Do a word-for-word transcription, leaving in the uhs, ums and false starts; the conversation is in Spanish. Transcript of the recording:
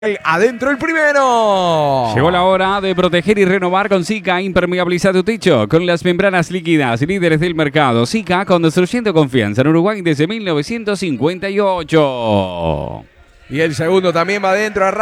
Adentro el primero. Llegó la hora de proteger y renovar con Sika. Impermeabiliza tu techo con las membranas líquidas, líderes del mercado. Sika, construyendo confianza en Uruguay desde mil novecientos cincuenta y ocho. Y el segundo también va adentro.